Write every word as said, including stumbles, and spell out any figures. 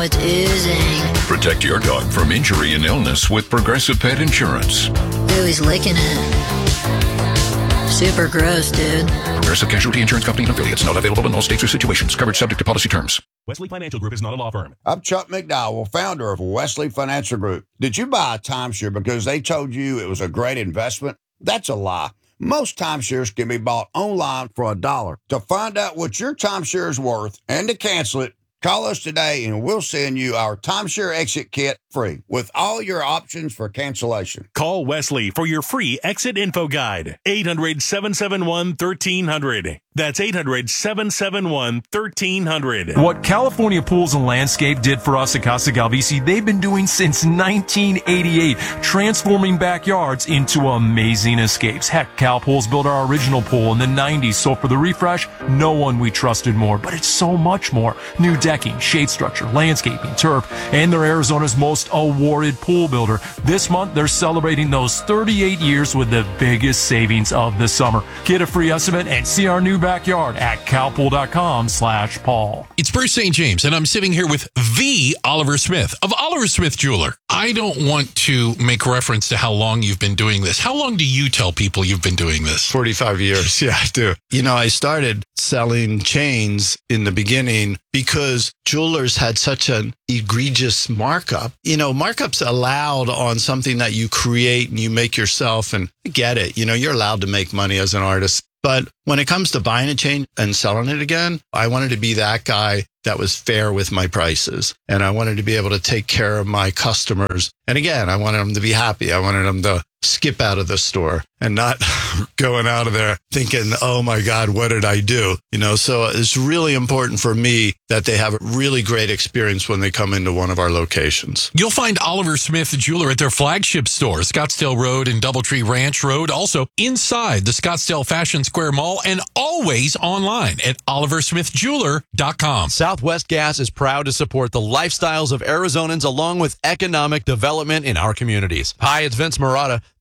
It's oozing. Protect your dog from injury and illness with Progressive Pet Insurance. Ooh, he's licking it. Super gross, dude. Progressive Casualty Insurance Company and affiliates. Not available in all states or situations. Coverage subject to policy terms. Wesley Financial Group is not a law firm. I'm Chuck McDowell, founder of Wesley Financial Group. Did you buy a timeshare because they told you it was a great investment? That's a lie. Most timeshares can be bought online for a dollar. To find out what your timeshare is worth and to cancel it, call us today and we'll send you our timeshare exit kit free with all your options for cancellation. Call Wesley for your free exit info guide. eight hundred, seven seven one, one three zero zero. That's eight hundred, seven seven one, one three zero zero. What California Pools and Landscape did for us at Casa Galvisi, they've been doing since nineteen eighty-eight, transforming backyards into amazing escapes. Heck, Cal Pools built our original pool in the nineties, so for the refresh, no one we trusted more. But it's so much more. New decking, shade structure, landscaping, turf, and they're Arizona's most awarded pool builder. This month, they're celebrating those thirty-eight years with the biggest savings of the summer. Get a free estimate and see our new backyard at calpool.com slash Paul. It's Bruce Saint James, and I'm sitting here with the Oliver Smith of Oliver Smith Jeweler. I don't want to make reference to how long you've been doing this. How long do you tell people you've been doing this? forty-five years. Yeah, I do. You know, I started selling chains in the beginning because jewelers had such an egregious markup. You know, markups allowed on something that you create and you make yourself, and I get it. You know, you're allowed to make money as an artist. But when it comes to buying a chain and selling it again, I wanted to be that guy that was fair with my prices. And I wanted to be able to take care of my customers. And again, I wanted them to be happy. I wanted them to skip out of the store and not going out of there thinking, oh my God, what did I do? You know, so it's really important for me that they have a really great experience when they come into one of our locations. You'll find Oliver Smith Jeweler at their flagship store, Scottsdale Road and Doubletree Ranch Road, also inside the Scottsdale Fashion Square Mall, and always online at oliver smith jeweler dot com. Southwest Gas is proud to support the lifestyles of Arizonans along with economic development in our communities. Hi, it's Vince Marotta.